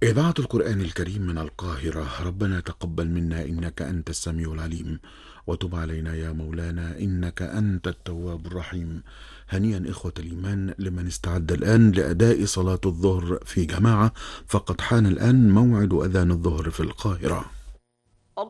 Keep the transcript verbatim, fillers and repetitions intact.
إذاعة القرآن الكريم من القاهرة. ربنا تقبل منا إنك أنت السميع العليم، وتب علينا يا مولانا إنك أنت التواب الرحيم. هنيئا إخوة الإيمان لمن استعد الآن لأداء صلاة الظهر في جماعة، فقد حان الآن موعد أذان الظهر في القاهرة.